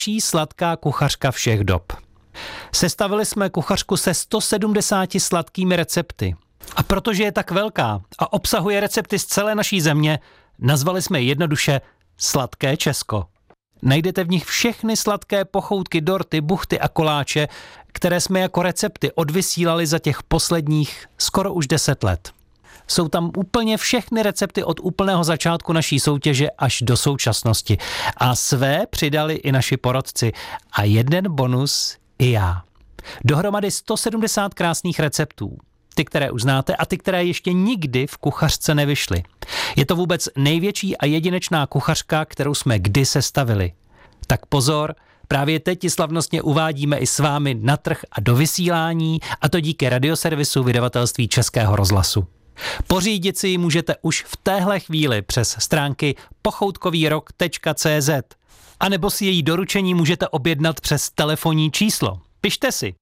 sladká kuchařka všech dob. Sestavili jsme kuchařku se 170 sladkými recepty. A protože je tak velká a obsahuje recepty z celé naší země, nazvali jsme ji jednoduše Sladké Česko. Najdete v nich všechny sladké pochoutky, dorty, buchty a koláče, které jsme jako recepty odvysílali za těch posledních skoro už 10 let. Jsou tam úplně všechny recepty od úplného začátku naší soutěže až do současnosti. A své přidali i naši porodci. A jeden bonus i já. Dohromady 170 krásných receptů. Ty, které už znáte a ty, které ještě nikdy v kuchařce nevyšly. Je to vůbec největší a jedinečná kuchařka, kterou jsme kdy sestavili. Tak pozor, právě teď ji slavnostně uvádíme i s vámi na trh a do vysílání, a to díky radioservisu vydavatelství Českého rozhlasu. Pořídit si ji můžete už v téhle chvíli přes stránky pochoutkovýrok.cz a nebo si její doručení můžete objednat přes telefonní číslo. Pište si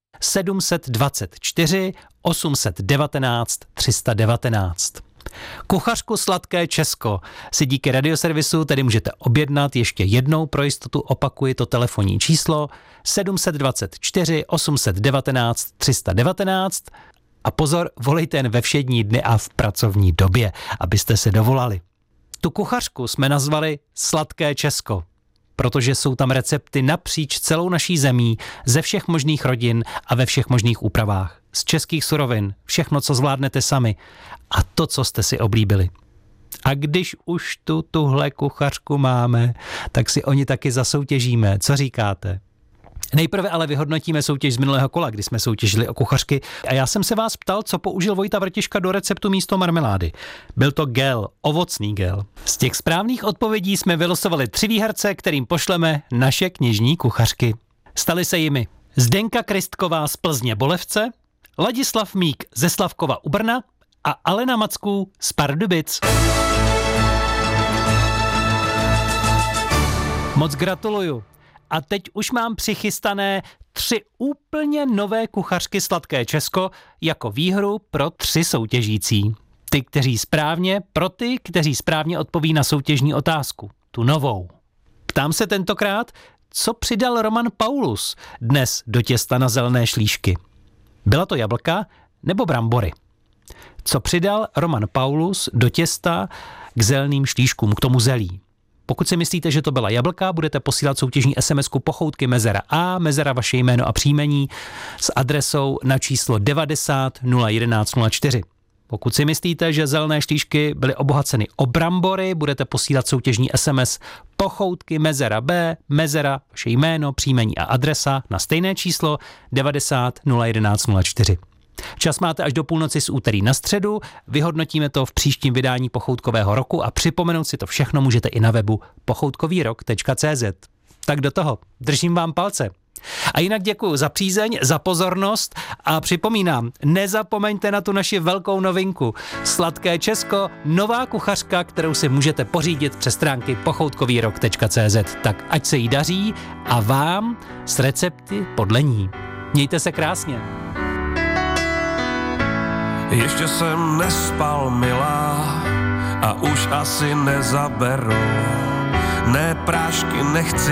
724 819 319. Kuchařku Sladké Česko si díky radioservisu tedy můžete objednat ještě jednou, pro jistotu opakuji to telefonní číslo 724 819 319 a pozor, volejte jen ve všední dny a v pracovní době, abyste se dovolali. Tu kuchařku jsme nazvali Sladké Česko, protože jsou tam recepty napříč celou naší zemí, ze všech možných rodin a ve všech možných úpravách. Z českých surovin, všechno, co zvládnete sami a to, co jste si oblíbili. A když už tuhle kuchařku máme, tak si o ní taky zasoutěžíme. Co říkáte? Nejprve ale vyhodnotíme soutěž z minulého kola, kdy jsme soutěžili o kuchařky. A já jsem se vás ptal, co použil Vojta Vrtiška do receptu místo marmelády. Byl to gel, ovocný gel. Z těch správných odpovědí jsme vylosovali 3 výherce, kterým pošleme naše knižní kuchařky. Stali se jimi Zdenka Kristková z Plzně Bolevce, Ladislav Mík ze Slavkova u Brna a Alena Macků z Pardubic. Moc gratuluju. A teď už mám přichystané 3 úplně nové kuchařky Sladké Česko jako výhru pro 3 soutěžící. Pro ty, kteří správně odpoví na soutěžní otázku. Tu novou. Ptám se tentokrát, co přidal Roman Paulus dnes do těsta na zelené šlíšky. Byla to jablka nebo brambory? Co přidal Roman Paulus do těsta k zeleným šlíškům, k tomu zelí? Pokud si myslíte, že to byla jablka, budete posílat soutěžní SMS-ku pochoutky mezera A, mezera vaše jméno a příjmení s adresou na číslo 90 011 04. Pokud si myslíte, že zelené šlíšky byly obohaceny o brambory, budete posílat soutěžní SMS pochoutky mezera B, mezera vaše jméno, příjmení a adresa na stejné číslo 90 011 04. Čas máte až do půlnoci z úterý na středu, vyhodnotíme to v příštím vydání Pochoutkového roku a připomenout si to všechno můžete i na webu pochoutkovýrok.cz. Tak do toho, držím vám palce. A jinak děkuji za přízeň, za pozornost a připomínám, nezapomeňte na tu naši velkou novinku. Sladké Česko, nová kuchařka, kterou si můžete pořídit přes stránky pochoutkovýrok.cz. Tak ať se jí daří a vám s recepty podle ní. Mějte se krásně. Ještě jsem nespal, milá, a už asi nezaberou. Ne, prášky nechci.